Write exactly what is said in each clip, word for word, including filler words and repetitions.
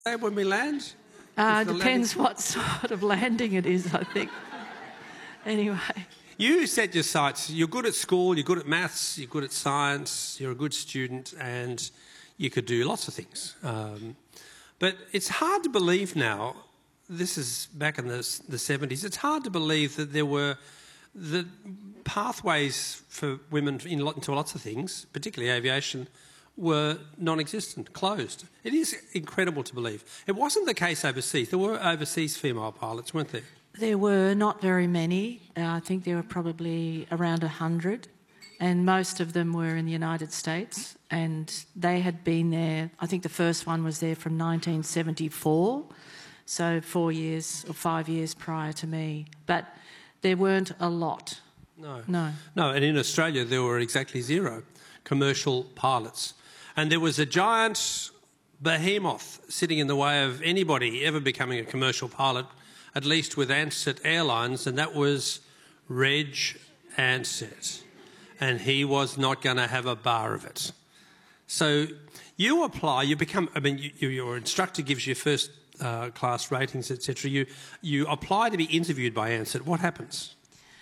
Say when we land? Uh, depends landing... what sort of landing it is, I think. Anyway. You set your sights. You're good at school, you're good at maths, you're good at science, you're a good student, and you could do lots of things. Um, but it's hard to believe now, this is back in the, the seventies, it's hard to believe that there were the pathways for women in, into lots of things, particularly aviation, were non-existent, closed. It is incredible to believe. It wasn't the case overseas. There were overseas female pilots, weren't there? There were not very many. Uh, I think there were probably around one hundred, and most of them were in the United States, and they had been there, I think the first one was there from nineteen seventy-four, so four years or five years prior to me. But there weren't a lot. No. No. No, and in Australia there were exactly zero commercial pilots. And there was a giant behemoth sitting in the way of anybody ever becoming a commercial pilot, at least with Ansett Airlines, and that was Reg Ansett. And he was not going to have a bar of it. So you apply, you become, I mean, you, your instructor gives you first uh, class ratings, et cetera. You, you apply to be interviewed by Ansett. What happens?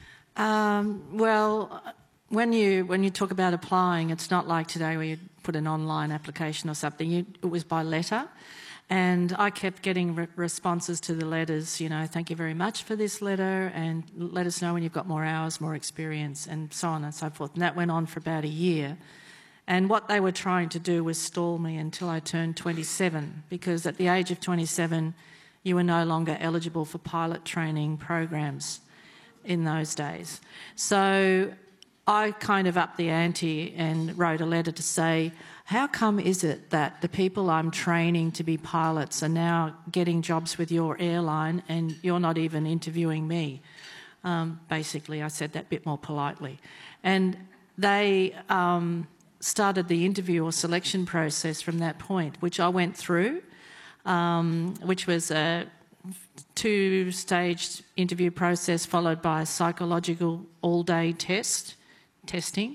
Um, well, when you when you talk about applying, it's not like today where you put an online application or something. You, it was by letter, and I kept getting re responses to the letters. You know, thank you very much for this letter, and let us know when you've got more hours, more experience, and so on and so forth. And that went on for about a year. And what they were trying to do was stall me until I turned twenty-seven, because at the age of twenty-seven, you were no longer eligible for pilot training programs in those days. So I kind of upped the ante and wrote a letter to say, how come is it that the people I'm training to be pilots are now getting jobs with your airline and you're not even interviewing me? Um, basically, I said that bit more politely. And they um, started the interview or selection process from that point, which I went through, um, which was a two-stage interview process followed by a psychological all-day test, testing.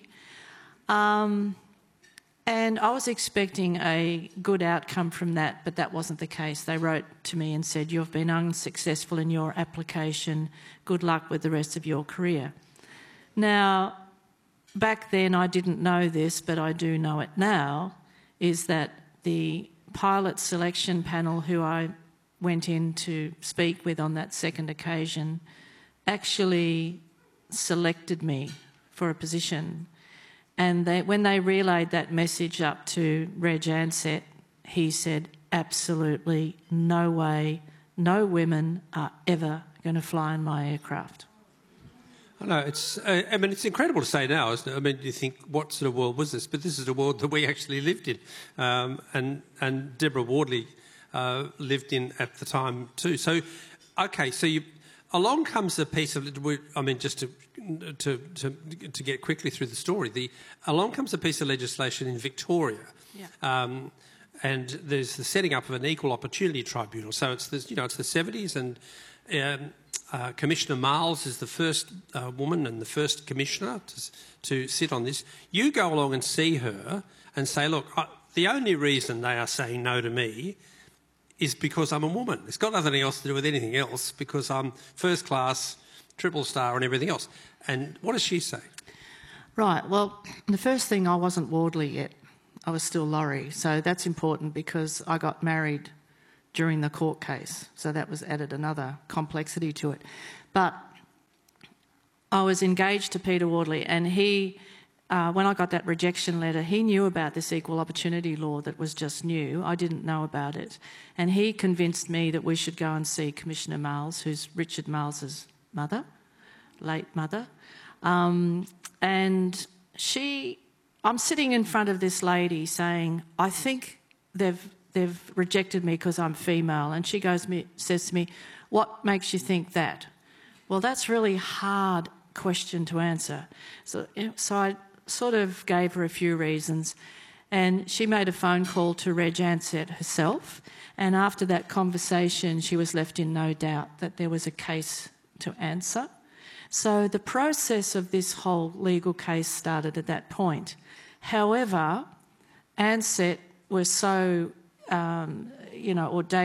Um, and I was expecting a good outcome from that, but that wasn't the case. They wrote to me and said, you've been unsuccessful in your application. Good luck with the rest of your career. Now, back then I didn't know this, but I do know it now, is that the pilot selection panel who I went in to speak with on that second occasion actually selected me for a position. And they, when they relayed that message up to Reg Ansett, he said, absolutely no way, no women are ever going to fly in my aircraft. I know, it's, uh, I mean, it's incredible to say now, isn't it? I mean, you think, what sort of world was this? But this is a world that we actually lived in. Um, and, and Deborah Wardley Uh, lived in at the time too. So, okay, so you, along comes a piece of, I mean, just to, to to to get quickly through the story. The along comes a piece of legislation in Victoria, yeah. um, and there's the setting up of an equal opportunity tribunal. So it's the, you know it's the seventies, and um, uh, Commissioner Miles is the first uh, woman and the first commissioner to to sit on this. You go along and see her and say, look, I, the only reason they are saying no to me is because I'm a woman. It's got nothing else to do with anything else, because I'm first class, triple star and everything else. And what does she say? Right, well, the first thing, I wasn't Wardley yet. I was still Laurie. So that's important because I got married during the court case. So that was added another complexity to it. But I was engaged to Peter Wardley, and he... Uh, when I got that rejection letter, he knew about this equal opportunity law that was just new. I didn't know about it. And he convinced me that we should go and see Commissioner Miles, who's Richard Miles's mother, late mother. Um, and she, I'm sitting in front of this lady saying, I think they've, they've rejected me because I'm female. And she goes, me, says to me, what makes you think that? Well, that's really hard question to answer. So, so I sort of gave her a few reasons, and she made a phone call to Reg Ansett herself, and after that conversation she was left in no doubt that there was a case to answer. So the process of this whole legal case started at that point. However, Ansett was so, um, you know, or day